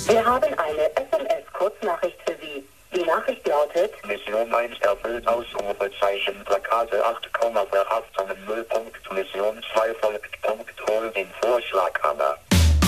Wir haben eine SMS-Kurznachricht für Sie. Die Nachricht lautet: Mission 1 erfüllt, Ausrufezeichen, Plakate 8, Verhaftung 0. Mission 2 folgt, hol den Vorschlaghammer.